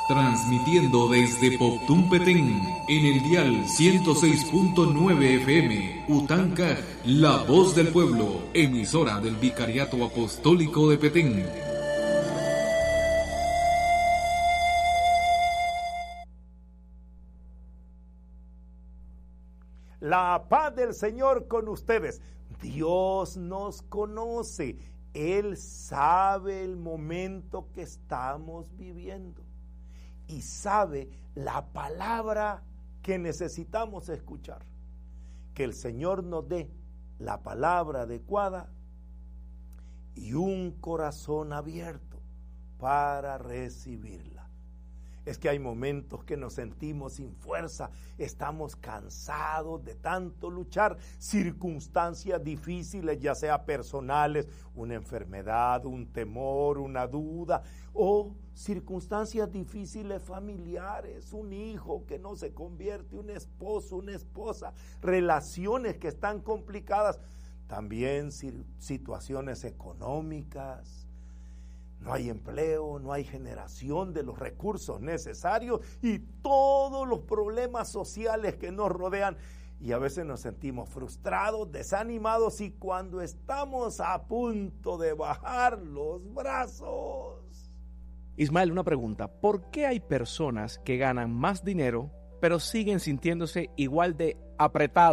Transmitiendo desde Poptún Petén, en el dial 106.9 FM, Utancaj, la voz del pueblo, emisora del Vicariato Apostólico de Petén. La paz del Señor con ustedes. Dios nos conoce. Él sabe el momento que estamos viviendo. Y sabe la palabra que necesitamos escuchar. Que el Señor nos dé la palabra adecuada y un corazón abierto para recibirla. Es que hay momentos que nos sentimos sin fuerza, estamos cansados de tanto luchar, circunstancias difíciles, ya sea personales, una enfermedad, un temor, una duda, o circunstancias difíciles familiares, un hijo que no se convierte, un esposo, una esposa, relaciones que están complicadas, también situaciones económicas. No hay empleo, no hay generación de los recursos necesarios y todos los problemas sociales que nos rodean. Y a veces nos sentimos frustrados, desanimados y cuando estamos a punto de bajar los brazos. Ismael, una pregunta. ¿Por qué hay personas que ganan más dinero pero siguen sintiéndose igual de apretadas